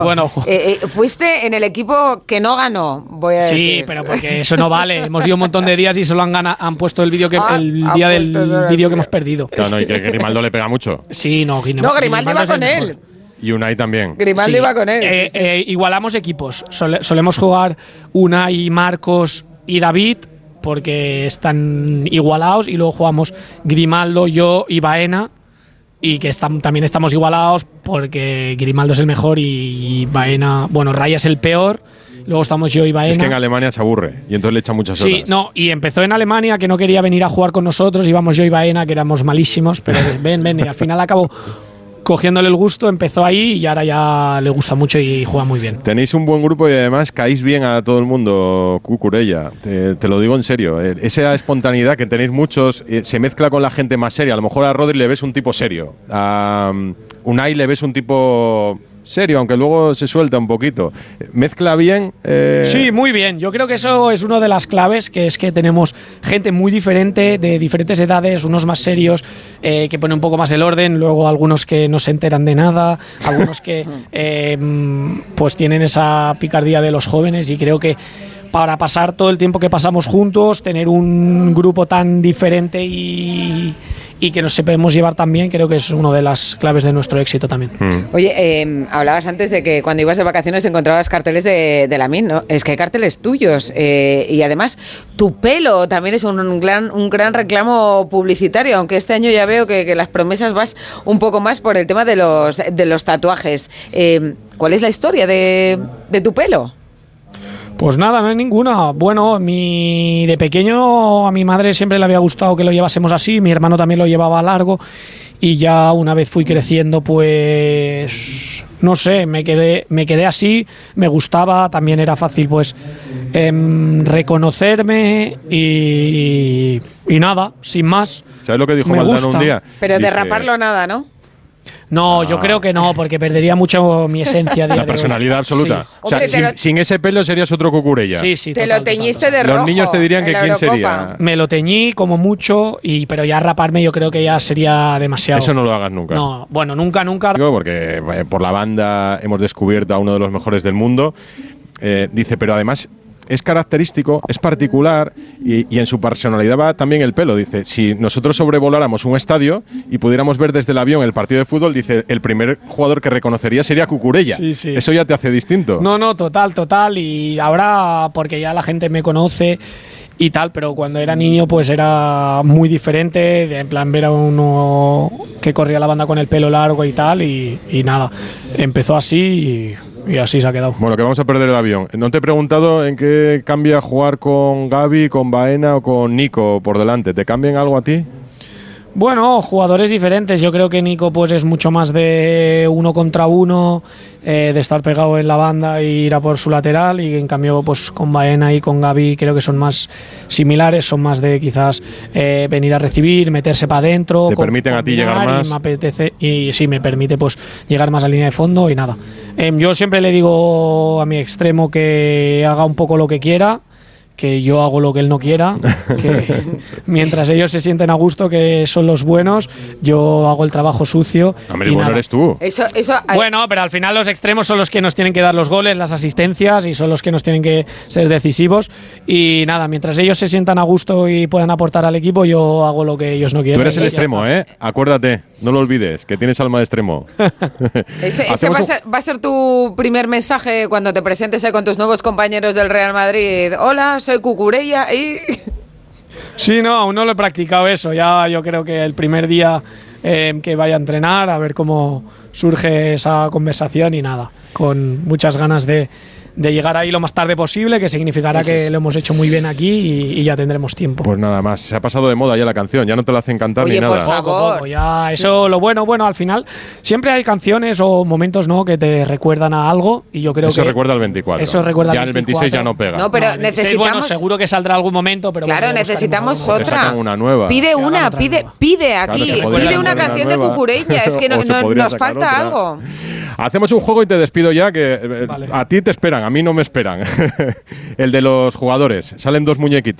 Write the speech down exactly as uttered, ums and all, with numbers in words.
Bueno, eh, eh, fuiste en el equipo que no ganó, voy a sí, decir. pero porque eso no vale. Hemos ido un montón de días y solo han, gana, han puesto el vídeo que Ah, el han día del puesto vídeo que hemos perdido. Claro, no, y que Grimaldo le pega mucho. Sí, no, Grimaldo. No, Grimaldo iba es el con él. mejor. Y Unai también. Grimaldo Sí, iba con él. eh, sí, sí. eh, igualamos equipos. Sole- solemos jugar Unai, Marcos y David porque están igualados y luego jugamos Grimaldo, yo y Baena. Y que están, también estamos igualados porque Grimaldo es el mejor y Baena, bueno, Raya es el peor. Luego estamos yo y Baena. Es que en Alemania se aburre y entonces le echa muchas horas. Sí, no, y empezó en Alemania que no quería venir a jugar con nosotros, íbamos yo y Baena, que éramos malísimos, pero ven, ven, y al final acabó cogiéndole el gusto, empezó ahí y ahora ya le gusta mucho y juega muy bien. Tenéis un buen grupo y además caéis bien a todo el mundo, Cucurella. Te, te lo digo en serio. Eh, esa espontaneidad que tenéis muchos eh, se mezcla con la gente más seria. A lo mejor a Rodri le ves un tipo serio. A um, Unai le ves un tipo serio, aunque luego se suelta un poquito. ¿Mezcla bien? Eh... Sí, muy bien. Yo creo que eso es una de las claves, que es que tenemos gente muy diferente, de diferentes edades, unos más serios, eh, que ponen un poco más el orden, luego algunos que no se enteran de nada, algunos que eh, pues tienen esa picardía de los jóvenes, y creo que para pasar todo el tiempo que pasamos juntos, tener un grupo tan diferente y, y que nos sepamos llevar tan bien, creo que es una de las claves de nuestro éxito también. Hmm. Oye, eh, hablabas antes de que cuando ibas de vacaciones encontrabas carteles de, de Lamine, ¿no? Es que hay carteles tuyos eh, y además tu pelo también es un gran, un gran reclamo publicitario, aunque este año ya veo que, que las promesas vas un poco más por el tema de los, de los tatuajes. Eh, ¿Cuál es la historia de, de tu pelo? Pues nada, no hay ninguna. Bueno, mi, de pequeño a mi madre siempre le había gustado que lo llevásemos así, mi hermano también lo llevaba largo, y ya una vez fui creciendo, pues no sé, me quedé, me quedé así, me gustaba, también era fácil pues em, reconocerme y, y nada, sin más. ¿Sabes lo que dijo Me Maldano gusta. un día? Pero de Dice, raparlo nada, ¿no? No, Ah. yo creo que no, porque perdería mucho mi esencia. a día La de hoy. personalidad absoluta. Sí. O sea, Hombre, sin, te lo- sin ese pelo serías otro Cucurella. Sí, sí. Te total, lo teñiste total, total. de Los rojo. niños te dirían en que la quién Eurocopa. sería. Me lo teñí como mucho, y pero ya raparme yo creo que ya sería demasiado. Eso no lo hagas nunca. No, bueno, nunca, nunca. Digo, porque eh, por la banda hemos descubierto a uno de los mejores del mundo. Eh, dice, pero además es característico, es particular, y, y en su personalidad va también el pelo. Dice, si nosotros sobrevoláramos un estadio y pudiéramos ver desde el avión el partido de fútbol, dice, el primer jugador que reconocería sería Cucurella. Sí, sí. Eso ya te hace distinto. No, no, total, total. Y ahora, porque ya la gente me conoce y tal, pero cuando era niño pues era muy diferente, de, en plan ver a uno que corría la banda con el pelo largo y tal, y, y nada, empezó así y, y así se ha quedado. Bueno, que vamos a perder el avión. No te he preguntado en qué cambia jugar con Gavi, con Baena o con Nico por delante. ¿Te cambian algo a ti? Bueno, jugadores diferentes. Yo creo que Nico pues es mucho más de uno contra uno, eh, de estar pegado en la banda e ir a por su lateral, y en cambio pues con Baena y con Gavi creo que son más similares, son más de quizás eh, venir a recibir, meterse para adentro. ¿Te permiten a ti llegar más? Y me apetece, y sí, me permite pues llegar más a línea de fondo y nada. Eh, yo siempre le digo a mi extremo que haga un poco lo que quiera, que yo hago lo que él no quiera, que mientras ellos se sienten a gusto, que son los buenos, yo hago el trabajo sucio. Hombre, y el bueno nada. eres tú. Eso, eso, Bueno, pero al final los extremos son los que nos tienen que dar los goles, las asistencias, y son los que nos tienen que ser decisivos. Y nada, mientras ellos se sientan a gusto y puedan aportar al equipo, yo hago lo que ellos no quieren. Tú eres el Y ya extremo, está. ¿eh? Acuérdate, no lo olvides, que tienes alma de extremo. Ese, ese Hacemos va, a un- ser, va a ser tu primer mensaje cuando te presentes ahí con tus nuevos compañeros del Real Madrid. Hola, soy Cucurella y... Sí, no, aún no lo he practicado eso. Ya yo creo que el primer día eh, que vaya a entrenar, a ver cómo surge esa conversación, y nada, con muchas ganas de, de llegar ahí lo más tarde posible, que significará Eso que es. lo hemos hecho muy bien aquí y, y ya tendremos tiempo. Pues nada más, se ha pasado de moda ya la canción, ya no te la hacen cantar Oye, ni por nada. favor. Poco, poco, ya, eso lo bueno, bueno, al final siempre hay canciones o momentos, ¿no?, que te recuerdan a algo, y yo creo Eso que recuerda al veinticuatro. eso recuerda al ya el veintiséis ya no pega. No, pero No, el veintiséis, necesitamos- bueno, seguro que saldrá algún momento, pero Claro, bueno, ya buscaremos necesitamos algo. Te otra. sacan una nueva. Pide Que hagan una, otra pide, nueva. pide Claro, aquí, se podría pide una sacar canción una de nueva. Cucurella. Es que no, O se no- podría nos sacar falta otra. algo. Hacemos un juego y te despido ya, que eh, Vale. a ti te esperan, a mí no me esperan. El de los jugadores. Salen dos muñequitos.